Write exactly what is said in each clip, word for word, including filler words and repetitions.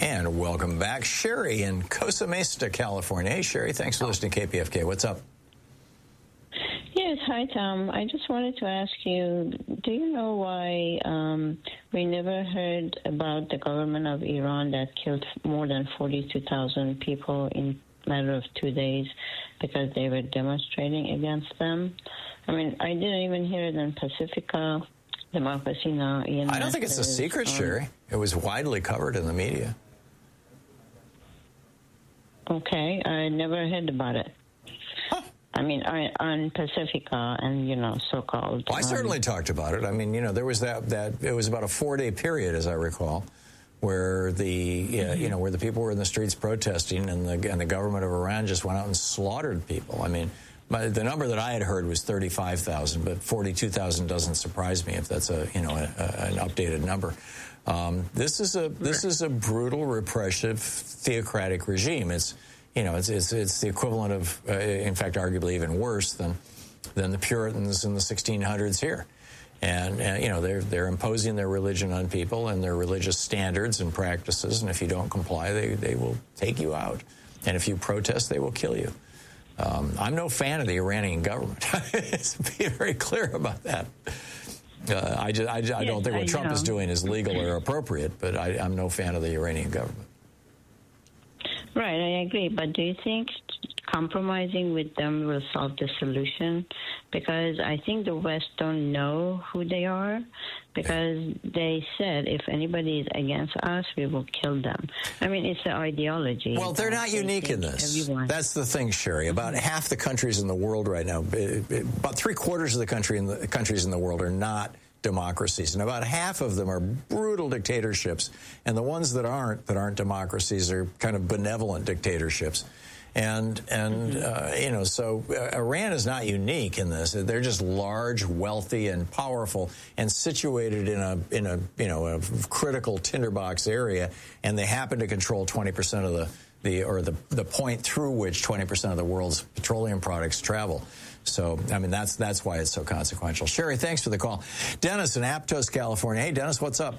And welcome back, Sherry in Costa Mesa, California. Hey, Sherry, thanks for listening to K P F K. What's up? Yes, hi, Tom. I just wanted to ask you, do you know why um, we never heard about the government of Iran that killed more than forty-two thousand people in a matter of two days because they were demonstrating against them? I mean, I didn't even hear it in Pacifica, Democracy Now! I don't think it's a secret, um, Sherry. It was widely covered in the media. Okay, I never heard about it. Huh. I mean, on, on Pacifica and, you know, so-called. Well, I um, certainly talked about it. I mean, you know, there was that, that it was about a four-day period, as I recall, where the, uh, mm-hmm. you know, where the people were in the streets protesting and the, and the government of Iran just went out and slaughtered people. I mean, my, the number that I had heard was thirty-five thousand, but forty-two thousand doesn't surprise me if that's a, you know, a, a, an updated number. Um, this is a this is a brutal, repressive, theocratic regime. It's you know it's it's, it's the equivalent of, uh, in fact, arguably even worse than than the Puritans in the sixteen hundreds here. And uh, you know they're they're imposing their religion on people and their religious standards and practices. And if you don't comply, they they will take you out. And if you protest, they will kill you. Um, I'm no fan of the Iranian government. Let's be very clear about that. Uh, I, just, I, just, I yes, don't think what I Trump know. is doing is legal or appropriate, but I, I'm no fan of the Iranian government. Right, I agree. But do you think compromising with them will solve the solution? Because I think the West don't know who they are, because they said if anybody is against us, we will kill them. I mean, it's the ideology. Well, they're not they unique in this. Everyone. That's the thing, Sherry. About half the countries in the world right now, about three quarters of the country in the countries in the world are not democracies, and about half of them are brutal dictatorships, and the ones that aren't that aren't democracies are kind of benevolent dictatorships. And, and uh, you know, so uh, Iran is not unique in this. They're just large, wealthy, and powerful, and situated in a, in a, you know, a critical tinderbox area, and they happen to control twenty percent of the, the or the, the point through which twenty percent of the world's petroleum products travel. So, I mean, that's, that's why it's so consequential. Sherry, thanks for the call. Dennis in Aptos, California. Hey, Dennis, what's up?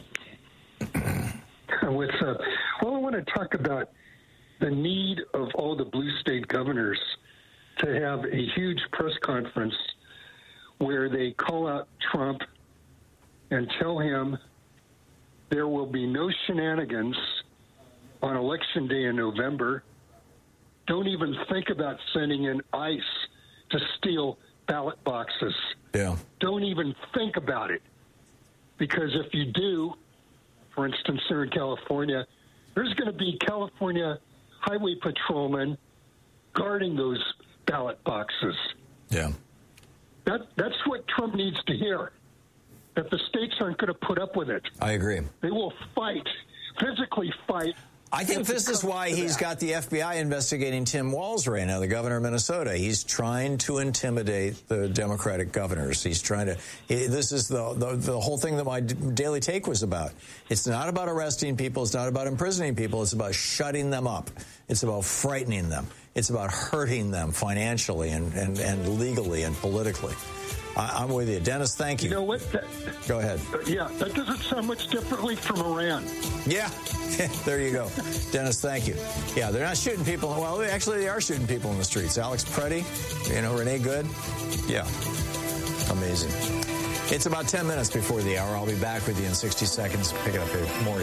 What's up? Well, I want to talk about the need of all the blue state governors to have a huge press conference where they call out Trump and tell him there will be no shenanigans on Election Day in November. Don't even think about sending in ICE to steal ballot boxes. Yeah. Don't even think about it. Because if you do, for instance, here in California, there's going to be California highway patrolmen guarding those ballot boxes. Yeah. That that's what Trump needs to hear. That the states aren't going to put up with it. I agree. They will fight, physically fight. I think this is why he's got the F B I investigating Tim Walz right now, the governor of Minnesota. He's trying to intimidate the Democratic governors. He's trying to. He, this is the, the the whole thing that my Daily Take was about. It's not about arresting people. It's not about imprisoning people. It's about shutting them up. It's about frightening them. It's about hurting them financially and, and, and legally and politically. I, I'm with you. Dennis, thank you. You know what? That, Go ahead. Uh, yeah, that doesn't sound much differently from Iran. Yeah. There you go. Dennis, thank you. Yeah, they're not shooting people. Well, actually, they are shooting people in the streets. Alex Preddy, you know, Renee Good. Yeah. Amazing. It's about ten minutes before the hour. I'll be back with you in sixty seconds. Pick it up here more.